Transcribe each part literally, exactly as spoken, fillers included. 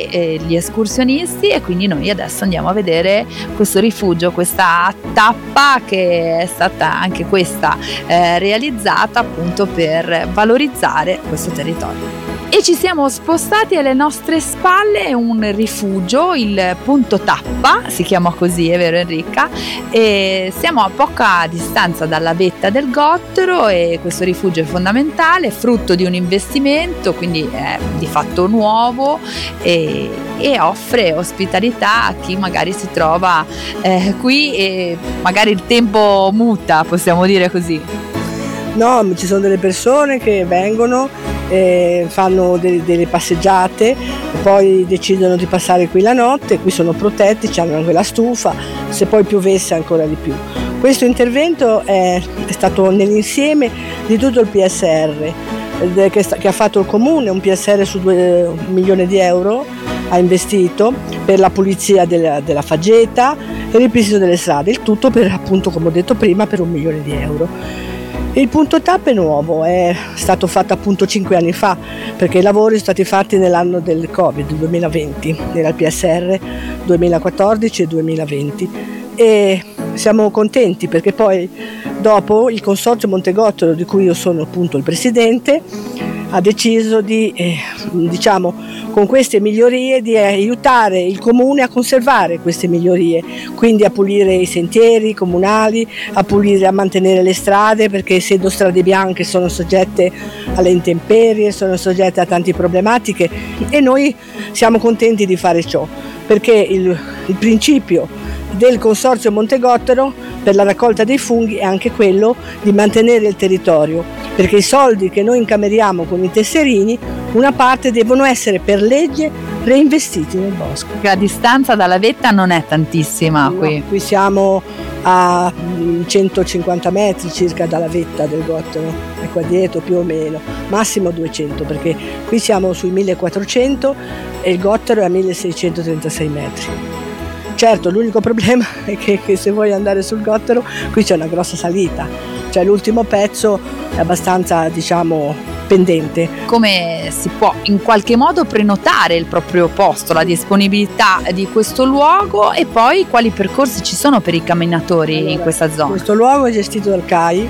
eh, gli escursionisti, e quindi noi adesso andiamo a vedere questo rifugio, questa tappa che è stata anche questa eh, realizzata appunto per valorizzare questo territorio. E ci siamo spostati alle nostre spalle un rifugio, il Punto Tappa, si chiama così, è vero Enrica? E siamo a poca distanza dalla vetta del Gottero, e questo rifugio è fondamentale, frutto di un investimento, quindi è di fatto nuovo, e, e offre ospitalità a chi magari si trova eh, qui e magari il tempo muta, possiamo dire così. No, ci sono delle persone che vengono, eh, fanno delle, delle passeggiate, poi decidono di passare qui la notte, qui sono protetti, hanno anche la stufa, se poi piovesse ancora di più. Questo intervento è, è stato nell'insieme di tutto il P S R eh, che, sta, che ha fatto il comune, un P S R su due, un milione di euro ha investito per la pulizia della, della faggeta e il ripristino delle strade, il tutto per, appunto, come ho detto prima, per un milione di euro. Il Punto Tappa è nuovo, è stato fatto appunto cinque anni fa, perché i lavori sono stati fatti nell'anno del Covid, duemilaventi, era il P S R duemilaquattordici e duemilaventi, e siamo contenti perché poi dopo il Consorzio Montegottero, di cui io sono appunto il presidente, ha deciso di, eh, diciamo, con queste migliorie di aiutare il comune a conservare queste migliorie, quindi a pulire i sentieri comunali, a pulire, a mantenere le strade, perché essendo strade bianche sono soggette alle intemperie, sono soggette a tante problematiche, e noi siamo contenti di fare ciò, perché il, il principio del Consorzio Montegottero per la raccolta dei funghi è anche quello di mantenere il territorio, perché i soldi che noi incameriamo con i tesserini, una parte devono essere per legge reinvestiti nel bosco. La distanza dalla vetta non è tantissima qui. No, qui siamo a centocinquanta metri circa dalla vetta del Gottero, è qua dietro più o meno, massimo duecento, perché qui siamo sui millequattrocento e il Gottero è a milleseicentotrentasei metri. Certo, l'unico problema è che, che se vuoi andare sul Gottero qui c'è una grossa salita, cioè l'ultimo pezzo è abbastanza, diciamo, pendente. Come si può in qualche modo prenotare il proprio posto, la disponibilità di questo luogo, e poi quali percorsi ci sono per i camminatori allora, in questa zona? Questo luogo è gestito dal C A I,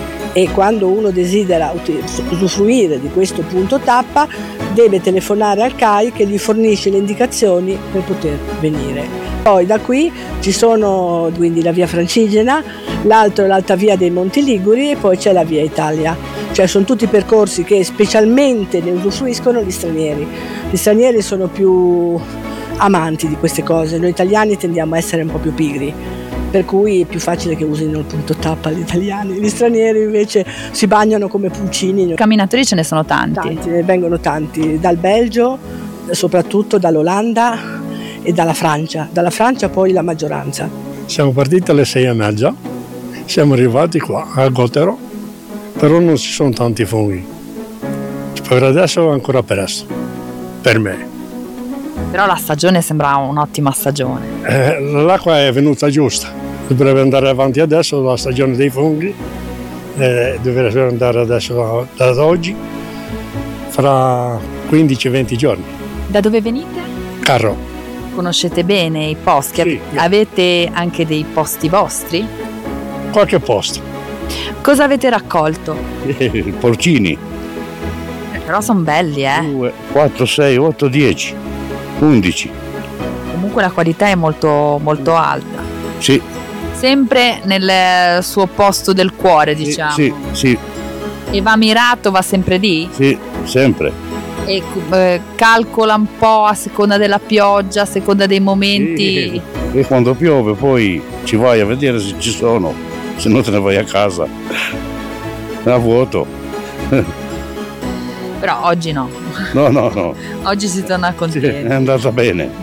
e quando uno desidera usufruire di questo punto tappa deve telefonare al C A I che gli fornisce le indicazioni per poter venire. Poi da qui ci sono quindi la via Francigena, l'altro è l'Alta Via dei Monti Liguri, e poi c'è la via Italia. Cioè sono tutti percorsi che specialmente ne usufruiscono gli stranieri. Gli stranieri sono più amanti di queste cose, noi italiani tendiamo a essere un po' più pigri, per cui è più facile che usino il punto tappa gli italiani. Gli stranieri invece si bagnano come pulcini. Camminatori ce ne sono tanti. Tanti, ne vengono tanti, dal Belgio, soprattutto dall'Olanda e dalla Francia. Dalla Francia poi la maggioranza. Siamo partiti alle sei e mezza, siamo arrivati qua al Gottero, però non ci sono tanti funghi. Per adesso è ancora presto, per me. Però la stagione sembra un'ottima stagione. Eh, l'acqua è venuta giusta, dovrebbe andare avanti adesso la stagione dei funghi, eh, dovrebbe andare adesso da, da oggi, fra quindici venti giorni. Da dove venite? Carro. Conoscete bene i posti? Sì. Avete anche dei posti vostri? Qualche posto. Cosa avete raccolto? Porcini. Però sono belli, eh? due, quattro, sei, otto, dieci, undici. Comunque la qualità è molto, molto alta. Sì. Sempre nel suo posto del cuore, diciamo. Sì, sì. E va mirato, va sempre lì? Sì, sempre. E eh, calcola un po' a seconda della pioggia, a seconda dei momenti. Sì. E quando piove poi ci vai a vedere se ci sono, se no te ne vai a casa a vuoto. Però oggi no. No, no, no. Oggi si torna contenti. Sì, è andata bene.